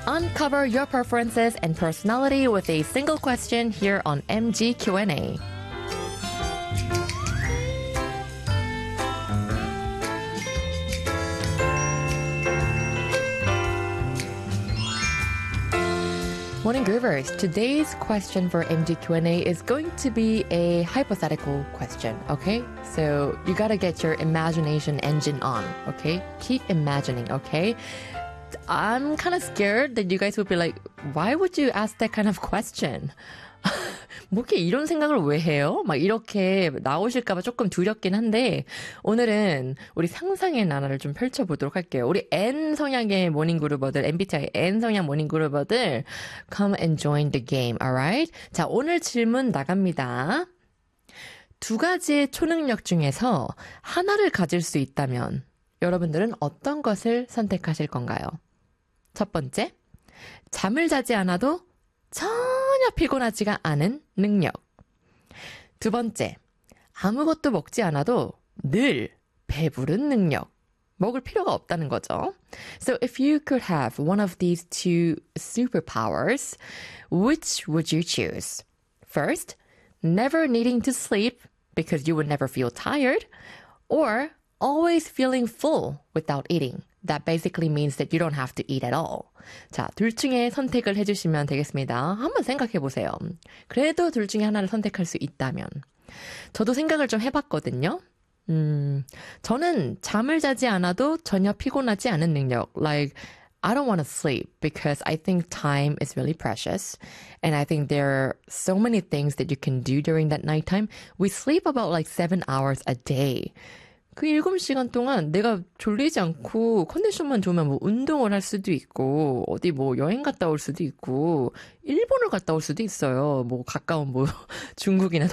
Uncover your preferences and personality with a single question here on MG Q&A. Morning Groovers, today's question for MG Q&A is going to be a hypothetical question, okay? So you gotta get your imagination engine on, okay? Keep imagining, okay? I'm kind of scared that you guys would be like, why would you ask that kind of question? 뭐 이렇게 이런 생각을 왜 해요? 막 이렇게 나오실까봐 조금 두렵긴 한데 오늘은 우리 상상의 나라를 좀 펼쳐보도록 할게요. 우리 N 성향의 모닝그루버들, MBTI N 성향 모닝그루버들 come and join the game, alright? 자, 오늘 질문 나갑니다. 두 가지의 초능력 중에서 하나를 가질 수 있다면 여러분들은 어떤 것을 선택하실 건가요? 첫 번째, 잠을 자지 않아도 전혀 피곤하지가 않은 능력. 두 번째, 아무것도 먹지 않아도 늘 배부른 능력. 먹을 필요가 없다는 거죠. So if you could have one of these two superpowers, which would you choose? First, never needing to sleep because you would never feel tired, or always feeling full without eating. That basically means that you don't have to eat at all. 자, 둘 중에 선택을 해주시면 되겠습니다. 한번 생각해 보세요. 그래도 둘 중에 하나를 선택할 수 있다면. 저도 생각을 좀 해봤거든요. 저는 잠을 자지 않아도 전혀 피곤하지 않은 능력. Like, I don't want to sleep because I think time is really precious. And I think there are so many things that you can do during that nighttime. We sleep about like 7 hours a day. 그 7시간 동안 내가 졸리지 않고 컨디션만 좋으면 뭐 운동을 할 수도 있고 어디 뭐 여행 갔다 올 수도 있고 일본을 갔다 올 수도 있어요. 뭐 가까운 뭐 중국이나